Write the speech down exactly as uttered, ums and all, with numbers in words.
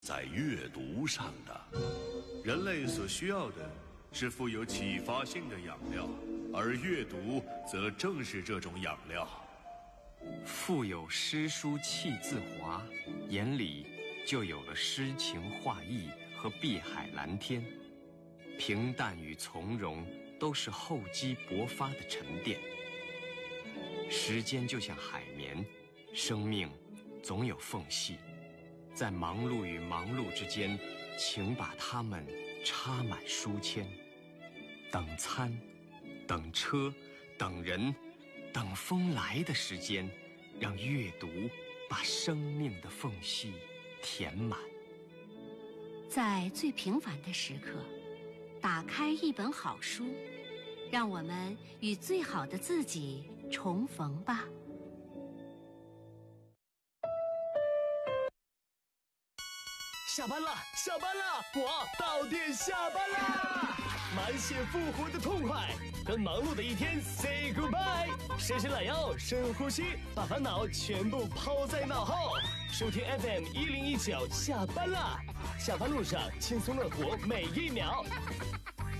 在阅读上的。人类所需要的是富有启发性的养料，而阅读则正是这种养料。 腹有诗书气自华，眼里就有了诗情画意和碧海蓝天。平淡与从容都是厚积薄发的沉淀。时间就像海绵，生命总有缝隙，在忙碌与忙碌之间，请把它们插满书签。等餐，等车，等人，等风来的时间，让阅读把生命的缝隙填满。 在最平凡的时刻，打开一本好书，让我们与最好的自己重逢吧。 下班了，下班了，我到店下班啦！满血复活的痛快，跟忙碌的一天 say goodbye。伸伸懒腰，深呼吸，把烦恼全部抛在脑后。收听 F M 一零一九，下班啦！下班路上轻松乐活每一秒。